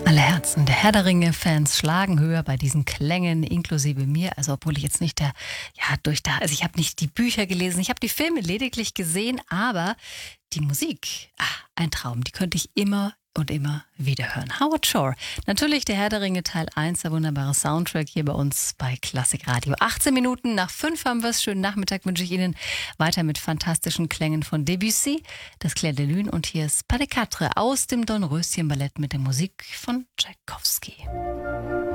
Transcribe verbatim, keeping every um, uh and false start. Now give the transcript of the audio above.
Alle Herzen der Herr der Ringe-Fans schlagen höher bei diesen Klängen, inklusive mir. Also obwohl ich jetzt nicht der, ja, durch da, also ich habe nicht die Bücher gelesen, ich habe die Filme lediglich gesehen, aber die Musik, ah, ein Traum, die könnte ich immer und immer wieder hören. Howard Shore. Natürlich der Herr der Ringe Teil eins, der wunderbare Soundtrack hier bei uns bei Klassik Radio. achtzehn Minuten nach fünf haben wir es. Schönen Nachmittag wünsche ich Ihnen. Weiter mit fantastischen Klängen von Debussy, das Clair de Lune, und hier ist Pas de Quatre aus dem Dornröschen Ballett mit der Musik von Tchaikovsky.